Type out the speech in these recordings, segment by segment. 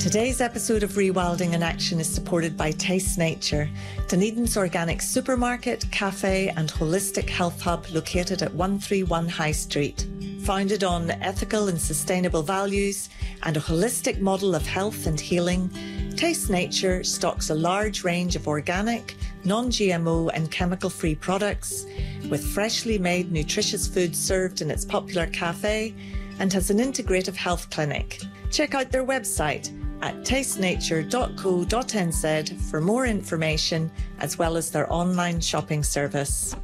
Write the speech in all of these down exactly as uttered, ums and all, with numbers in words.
Today's episode of Rewilding in Action is supported by Taste Nature, Dunedin's organic supermarket, cafe and holistic health hub located at one thirty-one High Street. Founded on ethical and sustainable values and a holistic model of health and healing, Taste Nature stocks a large range of organic, non-G M O and chemical-free products with freshly made nutritious food served in its popular cafe and has an integrative health clinic. Check out their website at taste nature dot co dot n z for more information, as well as their online shopping service.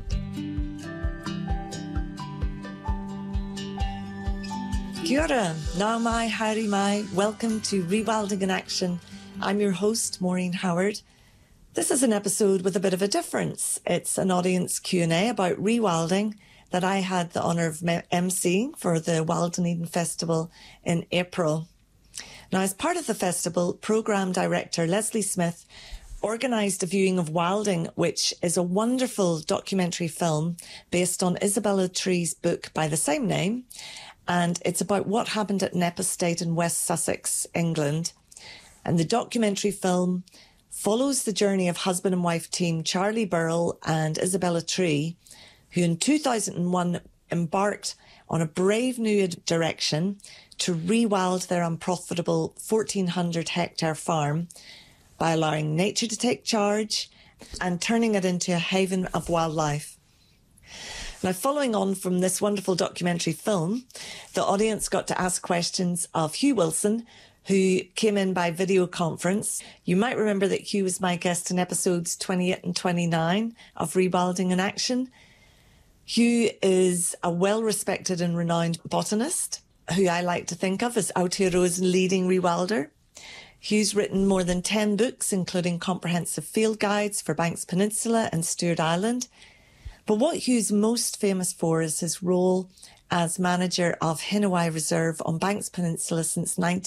Kia ora, nau mai, haere mai. Welcome to Rewilding in Action. I'm your host, Maureen Howard. This is an episode with a bit of a difference. It's an audience Q and A about rewilding that I had the honour of emceeing for the Wild Dunedin Festival in April. Now, as part of the festival, programme director Leslie Smith organised a viewing of Wilding, which is a wonderful documentary film based on Isabella Tree's book by the same name, and it's about what happened at Knepp Estate in West Sussex, England. And the documentary film follows the journey of husband and wife team Charlie Burrell and Isabella Tree, who in two thousand one embarked on a brave new direction to rewild their unprofitable fourteen hundred hectare farm by allowing nature to take charge and turning it into a haven of wildlife. Now, following on from this wonderful documentary film, the audience got to ask questions of Hugh Wilson, who came in by video conference. You might remember that Hugh was my guest in episodes twenty-eight and twenty-nine of Rewilding in Action. Hugh is a well-respected and renowned botanist, who I like to think of as Aotearoa's leading rewilder. Hugh's written more than ten books, including comprehensive field guides for Banks Peninsula and Stewart Island. But what Hugh's most famous for is his role as manager of Hinawai Reserve on Banks Peninsula since nineteen